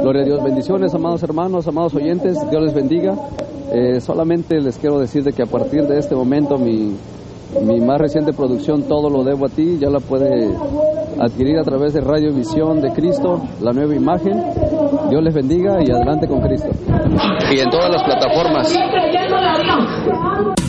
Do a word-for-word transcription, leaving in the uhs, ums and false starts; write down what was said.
Gloria a Dios, bendiciones, amados hermanos, amados oyentes, Dios les bendiga. Eh, solamente les quiero decir de que a partir de este momento mi, mi más reciente producción, Todo lo debo a ti, ya la puede adquirir a través de Radio Visión de Cristo, la nueva imagen. Dios les bendiga y adelante con Cristo. Y en todas las plataformas.